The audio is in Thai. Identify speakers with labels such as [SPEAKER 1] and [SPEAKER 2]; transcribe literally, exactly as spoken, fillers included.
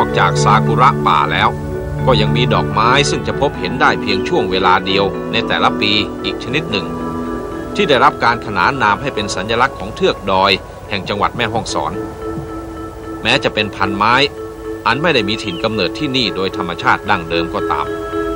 [SPEAKER 1] อกจากซากุระป่าแล้วก็ยังมีดอกไม้ซึ่งจะพบเห็นได้เพียงช่วงเวลาเดียวในแต่ละปีอีกชนิดหนึ่งที่ได้รับการขนานนามให้เป็นสัญลักษณ์ของเทือกดอยแห่งจังหวัดแม่ฮ่องสอนแม้จะเป็นพันไม้อันไม่ได้มีถิ่นกำเนิดที่นี่โดยธรรมชาติดั้งเดิมก็ตาม